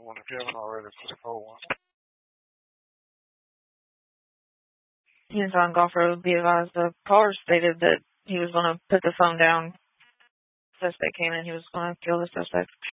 I wonder if you haven't already, please hold one. He's on Golf Road. Be advised, the caller stated that he was going to put the phone down. Suspect came in. He was going to kill the suspect.